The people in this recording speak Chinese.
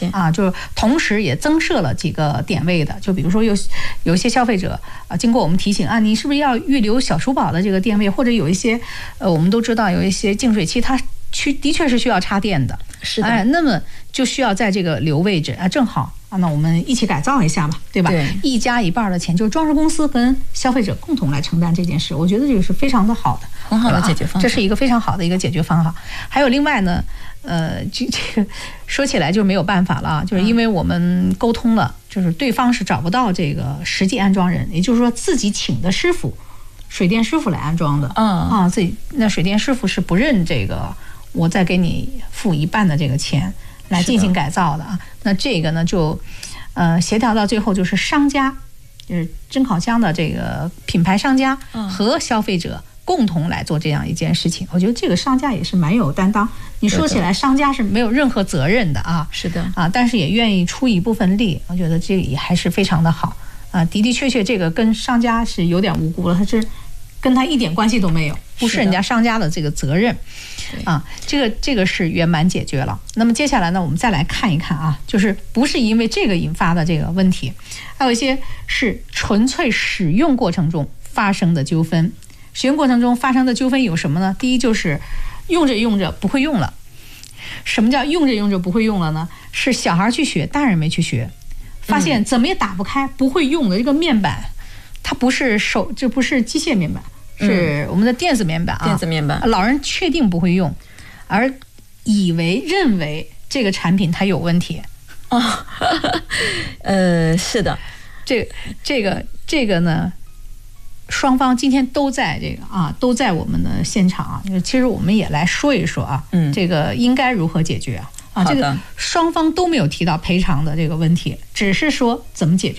解啊，就是同时也增设了几个点位的，就比如说有一些消费者啊，经过我们提醒啊，你是不是要预留小书宝的这个电位，或者有一些我们都知道有一些净水器它的确是需要插电的， 是的， 那么就需要在这个留位置啊，正好啊，那我们一起改造一下吧，对吧？ 对， 一家一半的钱，就是装饰公司跟消费者共同来承担这件事，我觉得这个是非常的好的， 很好的解决方法， 这是一个非常好的一个解决方法。还有另外呢，这个说起来就没有办法了，就是因为我们沟通了，就是对方是找不到这个实际安装人，也就是说自己请的师傅，水电师傅来安装的，自己那水电师傅是不认这个，我再给你付一半的这个钱来进行改造的啊。那这个呢就协调到最后就是商家，就是蒸烤箱的这个品牌商家和消费者共同来做这样一件事情。我觉得这个商家也是蛮有担当。你说起来，商家是没有任何责任的啊， 是的啊，但是也愿意出一部分力，我觉得这也还是非常的好啊。的确，这个跟商家是有点无辜了，他是跟他一点关系都没有，不是人家商家的这个责任啊。这个是圆满解决了。那么接下来呢，我们再来看一看啊，就是不是因为这个引发的这个问题，还有一些是纯粹使用过程中发生的纠纷。使用过程中发生的纠纷有什么呢？第一就是用着用着不会用了。什么叫用着用着不会用了呢？是小孩去学，大人没去学，发现怎么也打不开，不会用的这个面板，它不是这不是机械面板，是我们的电子面板啊。 电子面板， 老人确定不会用，而认为这个产品它有问题啊。是的， 这个呢，双方今天都在这个啊，都在我们的现场啊。其实我们也来说一说啊，这个应该如何解决啊？这个双方都没有提到赔偿的这个问题，只是说怎么解决。